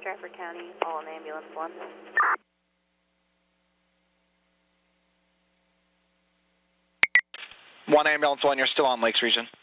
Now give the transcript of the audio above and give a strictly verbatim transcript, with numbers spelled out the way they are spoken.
Stratford County, all on ambulance one. One ambulance one, you're still on Lakes Region.